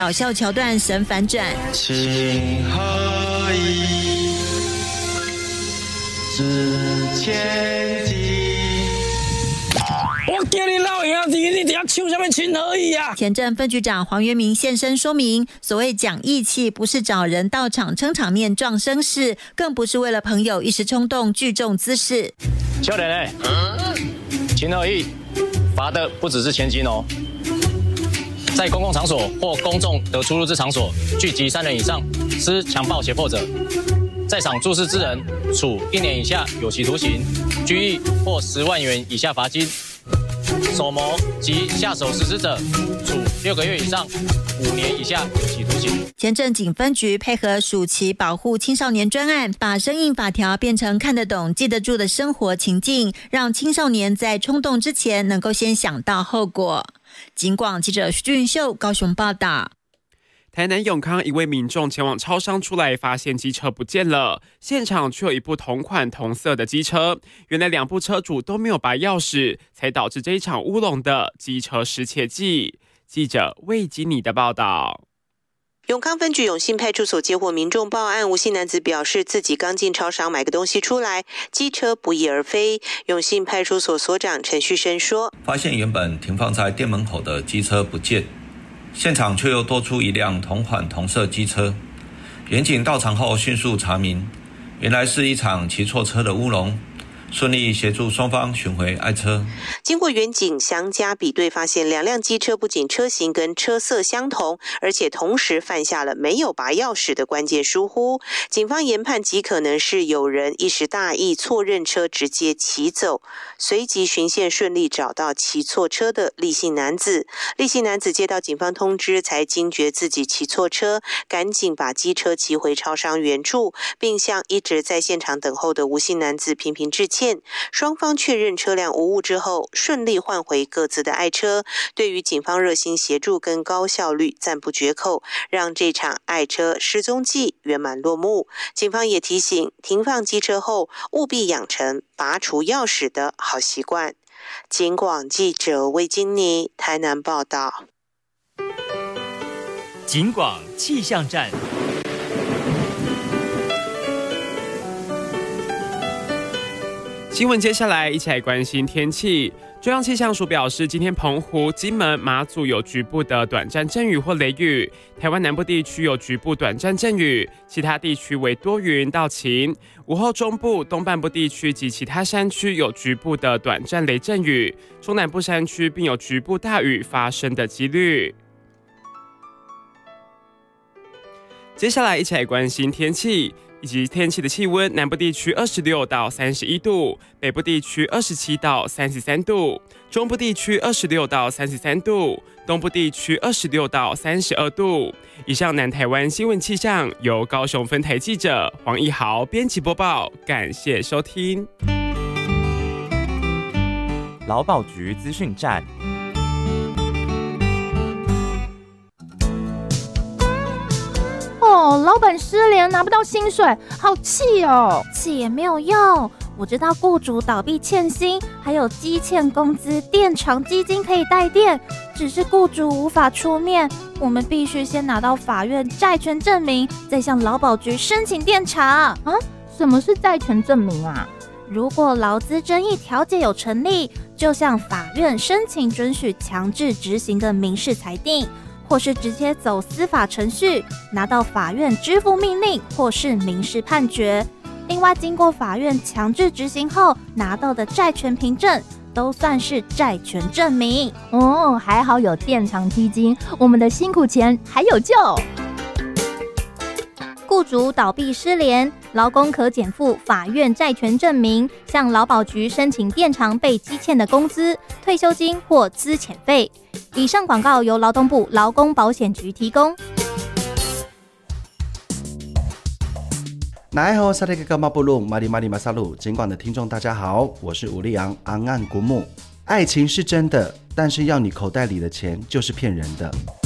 搞笑桥段神反转， 情何以值千金？ 我叫你老兄弟，你只要唱什么情何以啊？ 前镇分局长黄元明现身说明，所谓讲义气，不是找人到场撑场面壮声势，更不是为了朋友一时冲动聚众滋事。 少年情何以罚的不只是千金哦。在公共场所或公众得出入之场所聚集3人以上，施强暴胁迫者，在场注视之人，处1年以下有期徒刑、拘役或10万元以下罚金；手谋及下手实施者，处6个月以上5年以下有期徒刑。 前镇警分局配合暑期保护青少年专案，把生硬法条变成看得懂、记得住的生活情境，让青少年在冲动之前能够先想到后果。警广记者徐俊秀高雄报道。 台南永康一位民众前往超商出来，发现机车不见了，现场却有一部同款同色的机车，原来2部车主都没有拔钥匙，才导致这一场乌龙的机车失窃记。记者魏基尼的报道。 永康分局永信派出所接获民众报案，吴姓男子表示自己刚进超商买个东西出来，机车不翼而飞。永信派出所所长陈旭生说， 发现原本停放在店门口的机车不见，现场却又多出一辆同款同色机车。员警到场后迅速查明，原来是一场骑错车的乌龙，顺利协助双方寻回爱车。 经过员警详加比对，发现2辆机车不仅车型跟车色相同，而且同时犯下了没有拔钥匙的关键疏忽。警方研判极可能是有人一时大意错认车直接骑走，随即循线顺利找到骑错车的厉姓男子。厉姓男子接到警方通知，才惊觉自己骑错车，赶紧把机车骑回超商原处，并向一直在现场等候的吴姓男子频频致歉。双方确认车辆无误之后，顺利换回各自的爱车。对于警方热心协助跟高效率赞不绝口，让这场爱车失踪记圆满落幕。警方也提醒，停放机车后务必养成拔除钥匙的好习惯。警广记者魏金妮台南报道。 警广气象站。 新闻接下来一起来关心天气。中央气象署表示，今天澎湖、金门、马祖有局部的短暂阵雨或雷雨，台湾南部地区有局部短暂阵雨，其他地区为多云到晴。午后中部、东半部地区及其他山区有局部的短暂雷阵雨，中南部山区并有局部大雨发生的几率。接下来一起来关心天气以及天气的气温，南部地区26到31度，北部地区27到33度，中部地区26到33度，东部地区26到32度。以上南台湾新闻气象由高雄分台记者黄一豪编辑播报，感谢收听。 劳保局资讯站。 老板失联拿不到薪水，好气哦！ 气也没有用，我知道雇主倒闭欠薪，还有积欠工资、电厂基金可以代垫，只是雇主无法出面，我们必须先拿到法院债权证明，再向劳保局申请垫偿。 啊？什么是债权证明啊？ 如果劳资争议调解有成立，就向法院申请准许强制执行的民事裁定，或是直接走司法程序，拿到法院支付命令或是民事判决。另外，经过法院强制执行后拿到的债权凭证，都算是债权证明。 还好有垫偿基金，我们的辛苦钱还有救。 雇主倒闭失联，劳工可减负法院债权证明，向劳保局申请垫偿被积欠的工资、退休金或资遣费。以上广告由劳动部劳工保险局提供。 那好，萨利格马布鲁马里马里马萨鲁，尽管的听众大家好，我是吴立昂昂岸古木。爱情是真的，但是要你口袋里的钱就是骗人的。